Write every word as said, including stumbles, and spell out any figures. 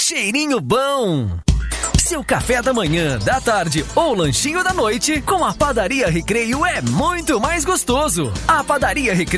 cheirinho bom. Seu café da manhã, da tarde ou lanchinho da noite com a Padaria Recreio é muito mais gostoso. A Padaria Recreio